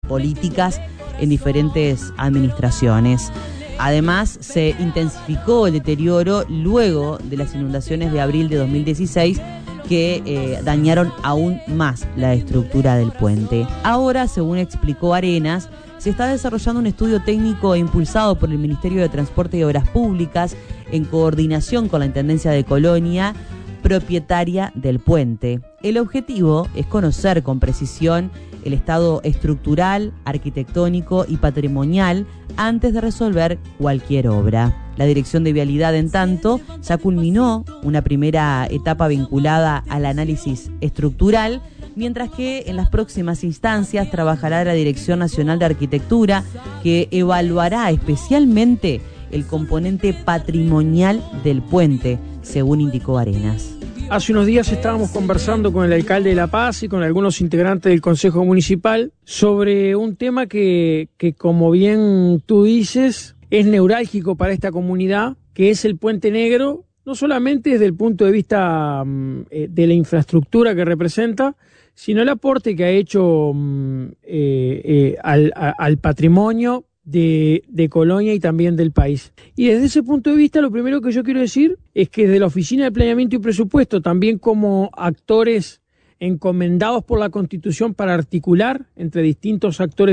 políticas en diferentes administraciones. Además, se intensificó el deterioro luego de las inundaciones de abril de 2016 que dañaron aún más la estructura del puente. Ahora, según explicó Arenas, se está desarrollando un estudio técnico impulsado por el Ministerio de Transporte y Obras Públicas en coordinación con la Intendencia de Colonia, propietaria del puente. El objetivo es conocer con precisión el estado estructural, arquitectónico y patrimonial antes de resolver cualquier obra. La Dirección de Vialidad, en tanto, ya culminó una primera etapa vinculada al análisis estructural, mientras que en las próximas instancias trabajará la Dirección Nacional de Arquitectura, que evaluará especialmente el componente patrimonial del puente, según indicó Arenas. Hace unos días estábamos conversando con el alcalde de La Paz y con algunos integrantes del Consejo Municipal sobre un tema que como bien tú dices, es neurálgico para esta comunidad, que es el Puente Negro, no solamente desde el punto de vista de la infraestructura que representa, sino el aporte que ha hecho al patrimonio de Colonia y también del país. Y desde ese punto de vista, lo primero que yo quiero decir es que desde la Oficina de Planeamiento y Presupuesto, también como actores encomendados por la Constitución para articular entre distintos actores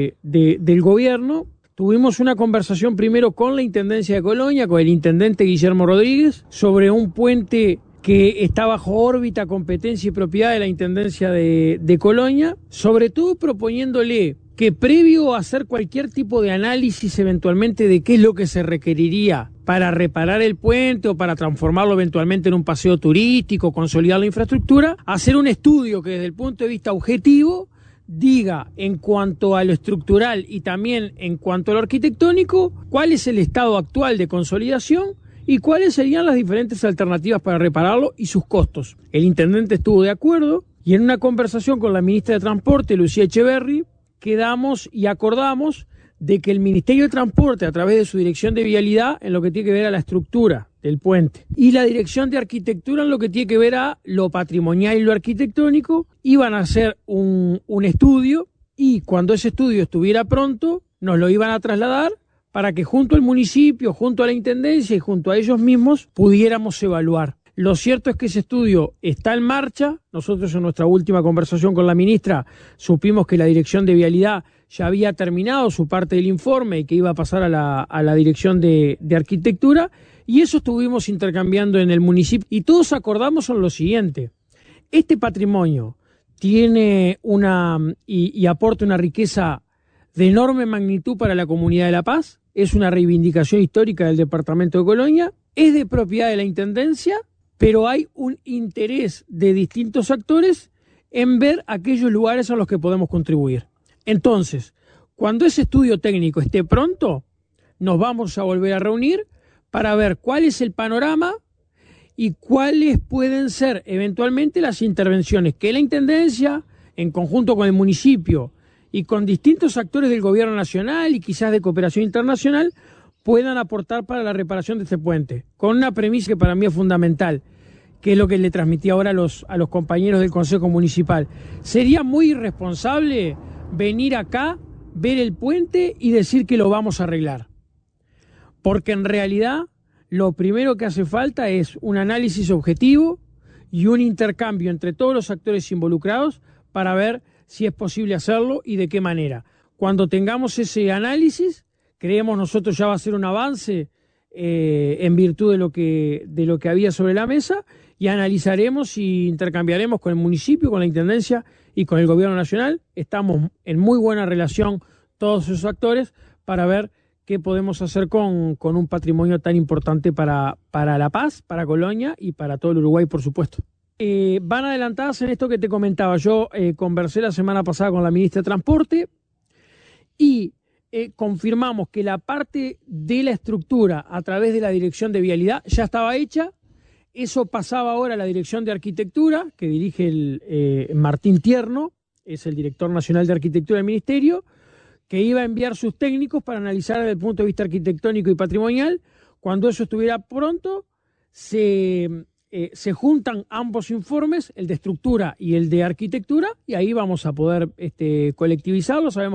del gobierno, tuvimos una conversación primero con la Intendencia de Colonia, con el intendente Guillermo Rodríguez, sobre un puente que está bajo órbita, competencia y propiedad de la Intendencia de Colonia, sobre todo proponiéndole que previo a hacer cualquier tipo de análisis eventualmente de qué es lo que se requeriría para reparar el puente o para transformarlo eventualmente en un paseo turístico, consolidar la infraestructura, hacer un estudio que desde el punto de vista objetivo diga en cuanto a lo estructural y también en cuanto a lo arquitectónico cuál es el estado actual de consolidación y cuáles serían las diferentes alternativas para repararlo y sus costos. El intendente estuvo de acuerdo y en una conversación con la ministra de Transporte, Lucía Echeverri, quedamos y acordamos de que el Ministerio de Transporte, a través de su Dirección de Vialidad, en lo que tiene que ver a la estructura del puente, y la Dirección de Arquitectura, en lo que tiene que ver a lo patrimonial y lo arquitectónico, iban a hacer un estudio, y cuando ese estudio estuviera pronto, nos lo iban a trasladar para que junto al municipio, junto a la Intendencia y junto a ellos mismos pudiéramos evaluar. Lo cierto es que ese estudio está en marcha. Nosotros en nuestra última conversación con la ministra supimos que la Dirección de Vialidad ya había terminado su parte del informe y que iba a pasar a la Dirección de Arquitectura, y eso estuvimos intercambiando en el municipio y todos acordamos en lo siguiente: este patrimonio tiene y aporta una riqueza de enorme magnitud para la comunidad de La Paz, es una reivindicación histórica del departamento de Colonia, es de propiedad de la Intendencia, pero hay un interés de distintos actores en ver aquellos lugares a los que podemos contribuir. Entonces, cuando ese estudio técnico esté pronto, nos vamos a volver a reunir para ver cuál es el panorama y cuáles pueden ser eventualmente las intervenciones que la Intendencia, en conjunto con el municipio y con distintos actores del gobierno nacional y quizás de cooperación internacional, puedan aportar para la reparación de este puente, con una premisa que para mí es fundamental, que es lo que le transmití ahora a los compañeros del Consejo Municipal. Sería muy irresponsable venir acá, ver el puente y decir que lo vamos a arreglar, porque en realidad lo primero que hace falta es un análisis objetivo y un intercambio entre todos los actores involucrados para ver si es posible hacerlo y de qué manera. Cuando tengamos ese análisis, creemos nosotros ya va a ser un avance en virtud de lo que había sobre la mesa, y analizaremos y intercambiaremos con el municipio, con la Intendencia y con el Gobierno Nacional. Estamos en muy buena relación todos esos actores para ver qué podemos hacer con un patrimonio tan importante para La Paz, para Colonia y para todo el Uruguay, por supuesto. Van adelantadas en esto que te comentaba. Yo conversé la semana pasada con la ministra de Transporte y confirmamos que la parte de la estructura a través de la Dirección de Vialidad ya estaba hecha. Eso pasaba ahora a la Dirección de Arquitectura, que dirige Martín Tierno, es el director nacional de Arquitectura del Ministerio, que iba a enviar sus técnicos para analizar desde el punto de vista arquitectónico y patrimonial. Cuando eso estuviera pronto, se juntan ambos informes, el de estructura y el de arquitectura, y ahí vamos a poder colectivizarlo. Sabemos